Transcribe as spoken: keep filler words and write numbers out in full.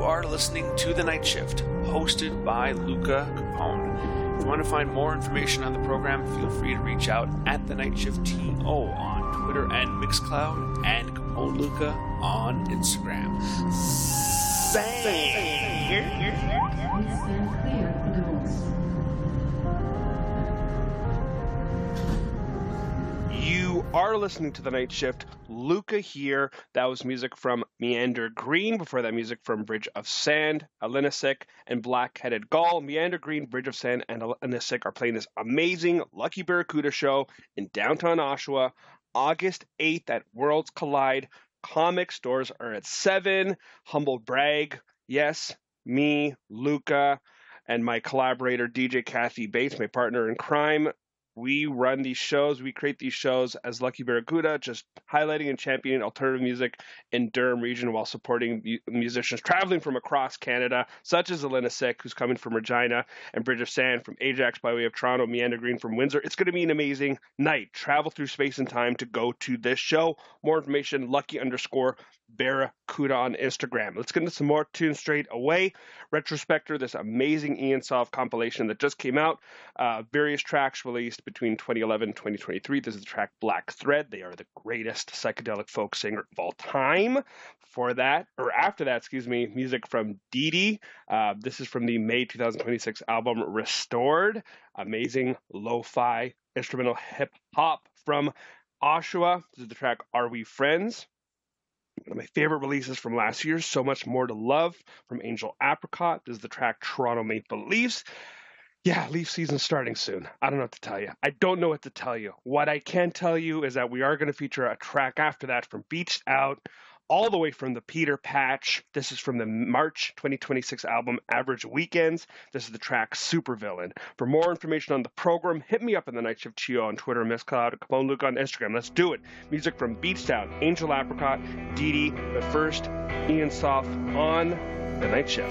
are listening to The Night Shift, hosted by Luca Capone. If you want to find more information on the program, feel free to reach out at The Night Shift T O on Twitter and Mixcloud, and Capone Luca on Instagram. You are listening to The Night Shift. Luca here. That was music from Meander Green. Before that, music from Bridge of Sand, Alinisik, and Black-Headed Gull. Meander Green, Bridge of Sand, and Alinisik are playing this amazing Lucky Barracuda show in downtown Oshawa, August eighth at Worlds Collide. Comic stores are at seven. Humble brag. Yes, me, Luca, and my collaborator, D J Kathy Bates, my partner in crime. We run these shows, we create these shows as Lucky Barracuda, just highlighting and championing alternative music in Durham region while supporting mu- musicians traveling from across Canada, such as Alinisik, who's coming from Regina, and Bridge of Sand from Ajax by way of Toronto, Meander Green from Windsor. It's going to be an amazing night. Travel through space and time to go to this show. More information, Lucky underscore Barracuda on Instagram. Let's get into some more tunes straight away. Retrospector, this amazing Ian Soft compilation that just came out. Uh, various tracks released between twenty eleven and twenty twenty-three. This is the track Black Thread. They are the greatest psychedelic folk singer of all time. For that, or after that, excuse me, music from Dee Dee. Uh, this is from the May twenty twenty-six album Restored. Amazing lo-fi instrumental hip-hop from Oshawa. This is the track Are We Friends? One of my favorite releases from last year, So Much More to Love from Angel Apricot. This is the track Toronto Maple Leafs. Yeah, Leaf season starting soon. I don't know what to tell you. I don't know what to tell you. What I can tell you is that we are going to feature a track after that from Beached Out, all the way from the Peter Patch. This is from the March twenty twenty-six album Average Weekends. This is the track Supervillain. For more information on the program, hit me up in the Night Shift Chio on Twitter, Miss Cloud, Capone Luke on Instagram. Let's do it. Music from Beached Out, Angel Apricot, Dee Dee, but first, Ian Soft on The Night Shift.